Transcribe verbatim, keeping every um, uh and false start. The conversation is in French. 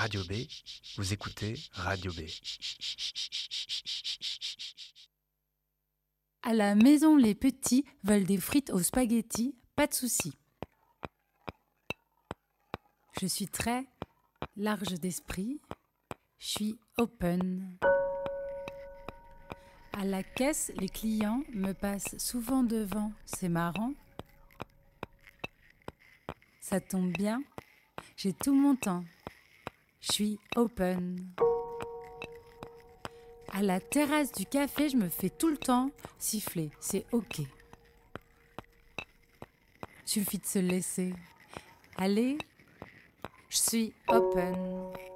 Radio B, vous écoutez Radio B. À la maison, les petits veulent des frites aux spaghettis, pas de souci. Je suis très large d'esprit, je suis open. À la caisse, les clients me passent souvent devant, c'est marrant. Ça tombe bien, j'ai tout mon temps, je suis open. À la terrasse du café, je me fais tout le temps siffler, c'est ok. Suffit de se laisser. Allez, je suis open.